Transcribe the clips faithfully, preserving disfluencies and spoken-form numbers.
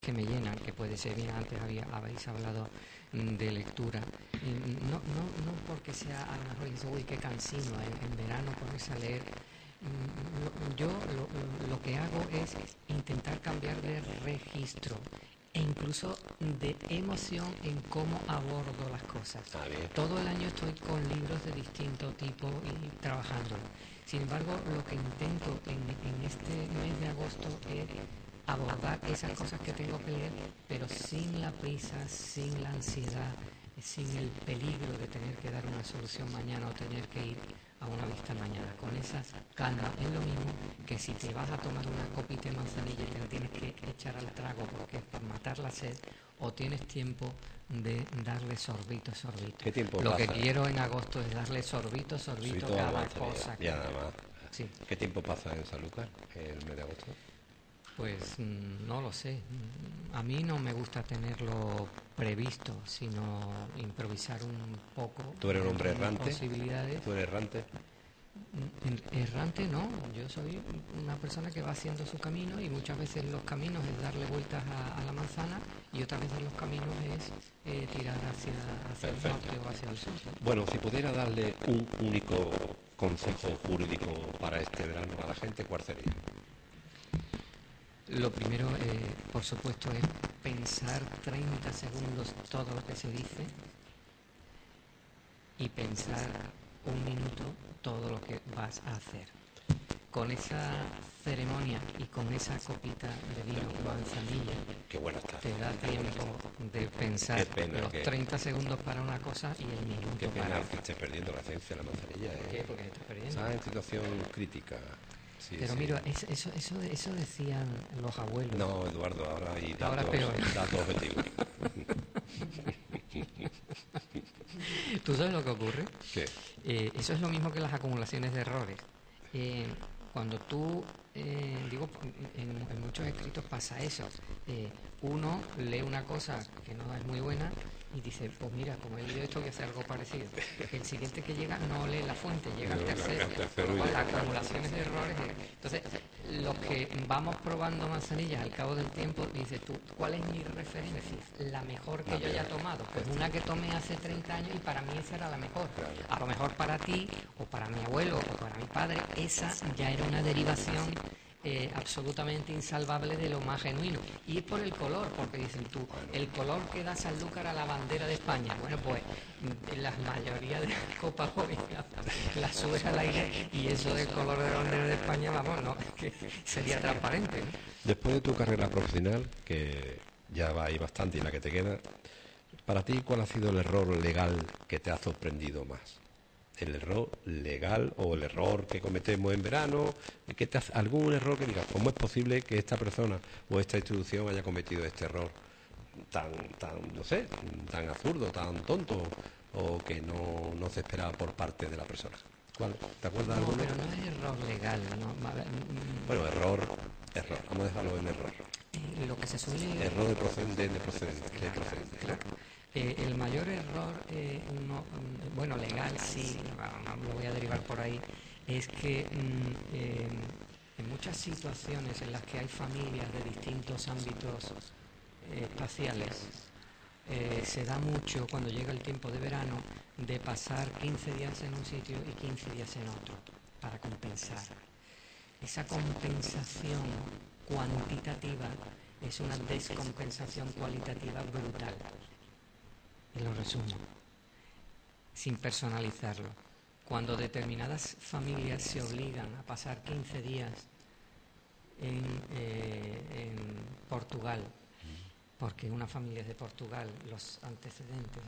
que me llenan, que puede ser, bien, antes había, habéis hablado mm, de lectura, y no, no, no porque sea a lo mejor dices, uy, qué cansino, en, en verano ponerse a leer. Mm, lo- yo lo, lo que hago es intentar cambiar de registro e incluso de emoción en cómo abordo las cosas. Ah, bien. Todo el año estoy con libros de distinto tipo y trabajando. Sin embargo, lo que intento en, en este mes de agosto es abordar esas cosas que tengo que leer, pero sin la prisa, sin la ansiedad, sin el peligro de tener que dar una solución mañana o tener que ir a una vista mañana. Con esa calma es lo mismo que si te vas a tomar una copita de manzanilla y te la tienes que echar al trago porque es para matar la sed, o tienes tiempo de darle sorbito, sorbito. ¿Qué tiempo Lo que pasa? quiero en agosto es darle sorbito, sorbito Soy toda la cada manzanilla. cosa que... Ya nada más. Sí. ¿Qué tiempo pasa en Sanlúcar el mes de agosto? Pues mm, no lo sé. Mm, A mí no me gusta tenerlo previsto, sino improvisar un poco. ¿Tú eres un hombre de mis errante? Posibilidades. ¿Tú eres errante? Mm, Errante no, yo soy una persona que va haciendo su camino y muchas veces los caminos es darle vueltas a, a la manzana y otras veces los caminos es eh, tirar hacia, hacia el Perfecto. norte o hacia el sur. Bueno, si pudiera darle un único consejo jurídico para este verano a la gente, ¿cuál sería? Lo primero, eh, por supuesto, es pensar treinta segundos todo lo que se dice y pensar un minuto todo lo que vas a hacer. Con esa ceremonia y con esa copita de vino con manzanilla, Qué buena está. te da tiempo de pensar Qué pena los que- treinta segundos para una cosa y el minuto Qué para pena que otra. estés perdiendo la esencia de la manzanilla. ¿Por ¿eh? qué? Porque estás perdiendo. Estás en situación crítica. Sí, Pero sí. mira, eso, eso, eso, eso decían los abuelos. No, Eduardo, ahora hay datos, Ahora peor. datos objetivos. ¿Tú sabes lo que ocurre? ¿Qué? Eh, eso es lo mismo que las acumulaciones de errores. Eh, cuando tú, eh, digo, en, en muchos escritos pasa eso. Eh, uno lee una cosa que no es muy buena y dice, pues mira, como he leído esto voy a hacer algo parecido. El siguiente que llega no lee la fuente, llega al No, tercero. al tercero Con lo cual, y- las acumulaciones de errores. eh, Entonces, los que vamos probando manzanillas al cabo del tiempo, dices tú, ¿cuál es mi referencia? La mejor que La yo haya mejor. tomado. Pues una que tomé hace treinta años y para mí esa era la mejor. Claro. A lo mejor para ti, o para mi abuelo, o para mi padre, esa ya era una derivación eh, absolutamente insalvable de lo más genuino. Y es por el color, porque dicen tú, el color que da Sanlúcar a la bandera de España. Bueno, pues mm, la mayoría de las copas hoy la subes al aire y eso del color de la bandera de España, vamos, no, que sería transparente, ¿no? Después de tu carrera profesional, que ya va ahí bastante y la que te queda, para ti, ¿cuál ha sido el error legal que te ha sorprendido más? ¿El error legal o el error que cometemos en verano? ¿Qué te hace- ¿Algún error que digas, cómo es posible que esta persona o esta institución haya cometido este error tan, tan no sé, tan absurdo, tan tonto o que no, no se esperaba por parte de la persona? ¿Cuál? ¿Te acuerdas de No, alguno? pero no es error legal, no, a ver, mm, Bueno, error, error, vamos a dejarlo en error. eh, lo que se suele... Error de procedente, de procedente, de procedente. Claro. Eh, el mayor error, eh, no, mm, bueno, legal sí, no, no lo voy a derivar por ahí, es que mm, eh, en muchas situaciones en las que hay familias de distintos ámbitos eh, espaciales, eh, se da mucho cuando llega el tiempo de verano de pasar quince días en un sitio y quince días en otro para compensar. Esa compensación cuantitativa es una descompensación cualitativa brutal. Y lo resumo, sin personalizarlo. Cuando determinadas familias se obligan a pasar quince días en, eh, en Portugal, porque una familia es de Portugal, los antecedentes,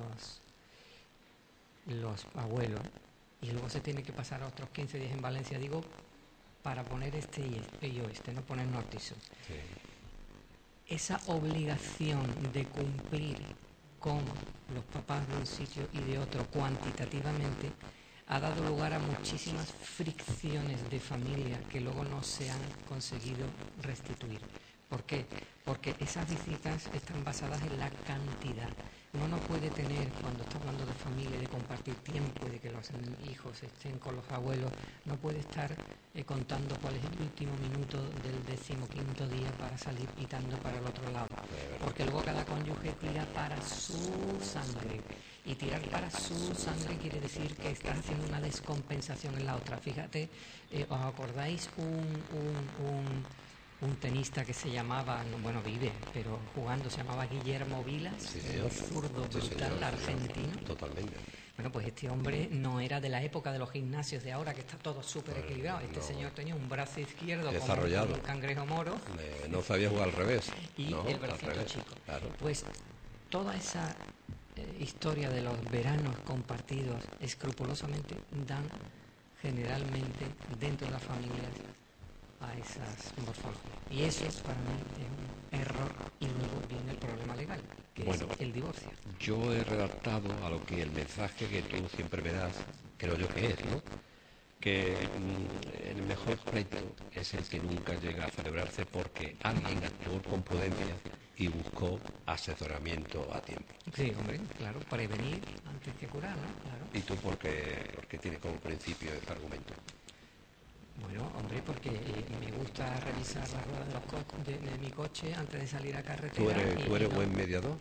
los, los abuelos, y luego se tiene que pasar otros quince días en Valencia, digo, para poner este y este y oeste, no poner norte y sur. Sí. Esa obligación de cumplir con los papás de un sitio y de otro cuantitativamente ha dado lugar a muchísimas fricciones de familia que luego no se han conseguido restituir. ¿Por qué? Porque esas visitas están basadas en la cantidad. Uno no puede tener, cuando está hablando de familia, de compartir tiempo y de que los hijos estén con los abuelos, no puede estar eh, contando cuál es el último minuto del decimoquinto día para salir pitando para el otro lado. Porque luego cada cónyuge tira para su sangre. Y tirar para su sangre quiere decir que estás haciendo una descompensación en la otra. Fíjate, eh, ¿os acordáis un... un, un un tenista que se llamaba, bueno, vive, pero jugando, se llamaba Guillermo Vilas, Sí, un señor. zurdo Sí, brutal señor. argentino? Totalmente. Bueno, pues este hombre no era de la época de los gimnasios de ahora, que está todo súper equilibrado. Este no. señor tenía un brazo izquierdo como Desarrollado. un cangrejo moro Eh, no sabía jugar al revés. y No, el al bracito revés. chico. Claro. Pues toda esa eh, historia de los veranos compartidos escrupulosamente dan generalmente dentro de las familias a esas morfologías. Y eso para mí es un error, y luego viene el problema legal, que Bueno. es el divorcio. Yo he redactado a lo que el mensaje que tú siempre me das, creo yo que es, ¿no? Que mm, el mejor pleito es el que nunca llega a celebrarse porque alguien actuó con prudencia y buscó asesoramiento a tiempo. Sí, hombre, claro, prevenir antes que curar, ¿no? Claro. ¿Y tú por qué, por qué tienes como principio este argumento? Bueno, hombre, porque eh, me gusta revisar las ruedas de, los co- de, de mi coche antes de salir a carretera. ¿Tú eres, y tú eres no- buen mediador?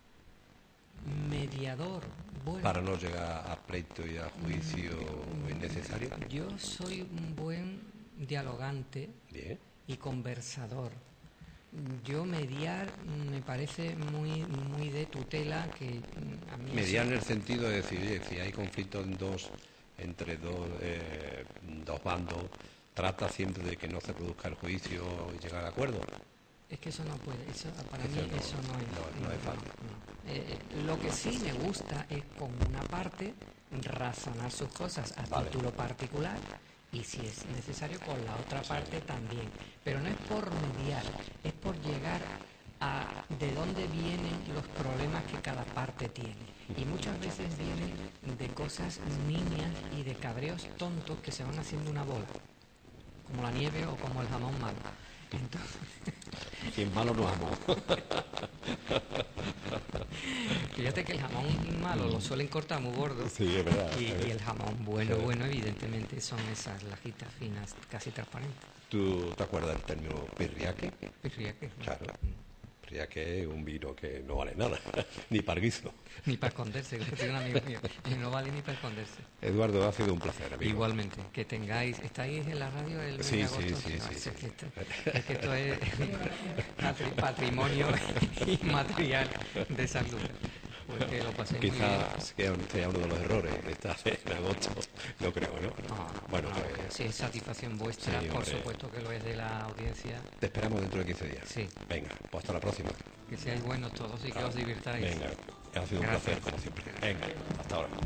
mediador. Bueno, Para no llegar a pleito y a juicio innecesario. yo soy un buen dialogante Bien. y conversador. Yo mediar mm, me parece muy muy de tutela, que mm, a mí Mediar en eso- el sentido de decir, oye, si hay conflicto en dos, entre dos, eh, dos bandos, trata siempre de que no se produzca el juicio y llegar a acuerdo. es que eso no puede, eso, para Eso mí no- eso no es, no- no es fácil. no. Eh, eh, lo que sí me gusta es con una parte razonar sus cosas a Vale. título particular, y si es necesario con la otra parte también. Pero no es por mediar, es por llegar a de dónde vienen los problemas que cada parte tiene. Y muchas veces vienen de cosas niñas y de cabreos tontos que se van haciendo una bola, como la nieve o como el jamón malo. Entonces, Si es malo, no amo. fíjate que el jamón malo lo suelen cortar muy gordo. Sí, es verdad. Y, y el jamón bueno, Sí. bueno, evidentemente son esas lajitas finas, casi transparentes. ¿Tú te acuerdas del término pirriaque? Pirriaque. Claro. Pirriaque es un vino que no vale nada, ni para guiso. Ni para esconderse, que tengo un amigo mío, y no vale ni para esconderse. Eduardo, ha sido un placer, amigo. Igualmente, que tengáis, ¿estáis en la radio el mes Sí, de sí, agosto? sí, No, sí, es, sí. que esto, es que esto es patri- patrimonio inmaterial de San Lucas. Pues que lo paséis muy bien. Quizás sea un- sea uno de los errores de esta en agosto, no creo, ¿no? No, Bueno, no, pues si es satisfacción vuestra, sí, por hombre. supuesto que lo es de la audiencia. te esperamos dentro de quince días. Sí. Venga, pues hasta la próxima. Que seáis buenos todos y que os divirtáis. Venga, ha sido un Gracias. placer, como siempre. Venga, hasta ahora.